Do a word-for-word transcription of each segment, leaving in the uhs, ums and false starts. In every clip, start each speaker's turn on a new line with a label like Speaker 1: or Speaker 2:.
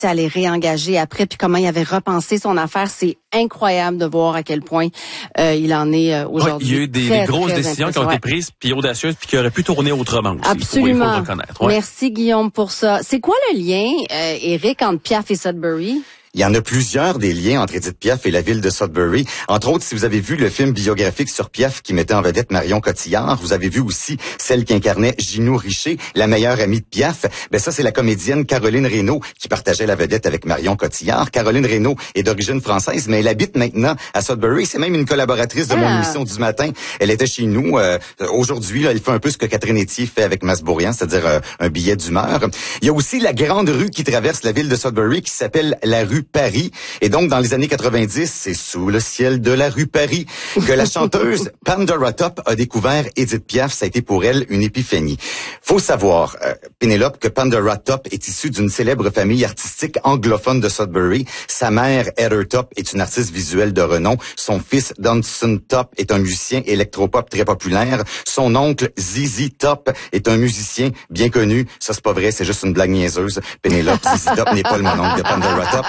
Speaker 1: à les réengager après, puis comment il avait repensé son affaire. C'est incroyable de voir à quel point euh, il en est euh, aujourd'hui.
Speaker 2: Ouais, il y a eu des,
Speaker 1: très,
Speaker 2: des grosses
Speaker 1: très
Speaker 2: décisions qui ont
Speaker 1: ouais.
Speaker 2: été prises, puis audacieuses, puis qui auraient pu tourner autrement aussi.
Speaker 1: Absolument.
Speaker 2: Il faut, il faut le reconnaître. Ouais.
Speaker 1: Merci Guillaume pour ça. C'est quoi le lien, euh, Éric, entre Piaf et Sudbury?
Speaker 3: Il y en a plusieurs des liens entre Édith Piaf et la ville de Sudbury. Entre autres, si vous avez vu le film biographique sur Piaf qui mettait en vedette Marion Cotillard, vous avez vu aussi celle qui incarnait Ginou Richer, la meilleure amie de Piaf. Ben ça, c'est la comédienne Caroline Reynaud qui partageait la vedette avec Marion Cotillard. Caroline Reynaud est d'origine française, mais elle habite maintenant à Sudbury. C'est même une collaboratrice de ah. mon émission du matin. Elle était chez nous. Euh, aujourd'hui, là, elle fait un peu ce que Catherine Etier fait avec Masbourian, c'est-à-dire euh, un billet d'humeur. Il y a aussi la grande rue qui traverse la ville de Sudbury qui s'appelle la rue Paris. Et donc, dans les années quatre-vingt-dix, c'est sous le ciel de la rue Paris que la chanteuse Pandora Top a découvert Édith Piaf. Ça a été pour elle une épiphanie. Faut savoir, euh, Pénélope, que Pandora Top est issue d'une célèbre famille artistique anglophone de Sudbury. Sa mère, Heather Top, est une artiste visuelle de renom. Son fils, Dunson Top, est un musicien électropop très populaire. Son oncle, Zizi Top, est un musicien bien connu. Ça, c'est pas vrai, c'est juste une blague niaiseuse. Pénélope, Zizi Top n'est pas le mononcle de Pandora Top.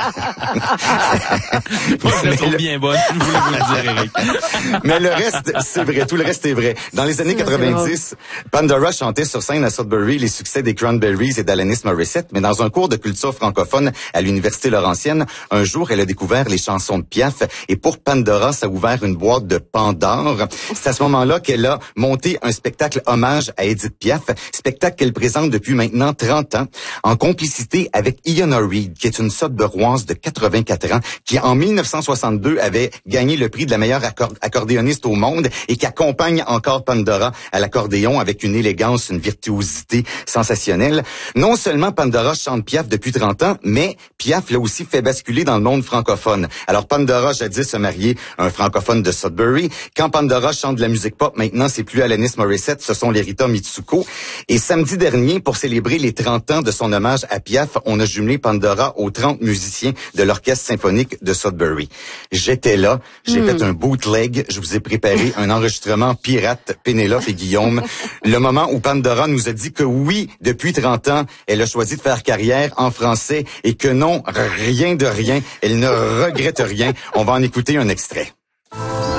Speaker 2: Moi, je la trouve bien bonne, je voulais vous le dire, Éric.
Speaker 3: Mais le reste, c'est vrai. Tout le reste est vrai. Dans les années quatre-vingt-dix, Pandora chantait sur scène à Sudbury les succès des Cranberries et d'Alanis Morissette. Mais dans un cours de culture francophone à l'Université Laurentienne, un jour, elle a découvert les chansons de Piaf. Et pour Pandora, ça a ouvert une boîte de Pandore. C'est à ce moment-là qu'elle a monté un spectacle hommage à Édith Piaf. Spectacle qu'elle présente depuis maintenant trente ans, en complicité avec Iona Reid, qui est une Sudburoise de quatre-vingt-quatre ans, qui en mille neuf cent soixante-deux avait gagné le prix de la meilleure accor- accordéoniste au monde et qui accompagne encore Pandora à l'accordéon avec une élégance, une virtuosité sensationnelle. Non seulement Pandora chante Piaf depuis trente ans, mais Piaf l'a aussi fait basculer dans le monde francophone. Alors Pandora, jadis, se mariait un francophone de Sudbury. Quand Pandora chante de la musique pop, maintenant c'est plus Alanis Morissette, ce sont les Rita Mitsuko. Et samedi dernier, pour célébrer les trente ans de son hommage à Piaf, on a jumelé Pandora aux trente musiciens de l'Orchestre symphonique de Sudbury. J'étais là, j'ai mm. fait un bootleg, je vous ai préparé un enregistrement pirate, Pénélope et Guillaume. Le moment où Pandora nous a dit que oui, depuis trente ans, elle a choisi de faire carrière en français et que non, rien de rien, elle ne regrette rien. On va en écouter un extrait.